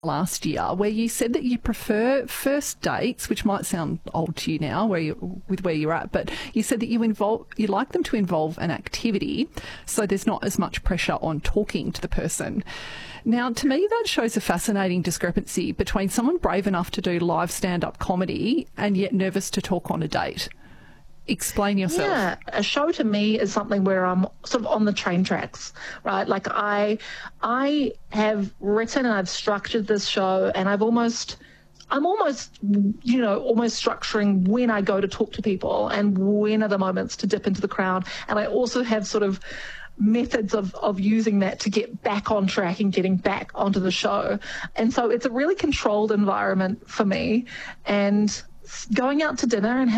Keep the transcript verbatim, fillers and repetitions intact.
last year where you said that you prefer first dates, which might sound old to you now where you with where you're at, but you said that you involve you like them to involve an activity so there's not as much pressure on talking to the person. Now, to me, that shows a fascinating discrepancy between someone brave enough to do live stand-up comedy and yet nervous to talk on a date. Explain yourself. Yeah, a show to me is something where I'm sort of on the train tracks, right? Like I, I have written and I've structured this show, and I've almost, I'm almost, you know, almost structuring when I go to talk to people and when are the moments to dip into the crowd. And I also have sort of methods of, of using that to get back on track and getting back onto the show. And so it's a really controlled environment for me. And going out to dinner and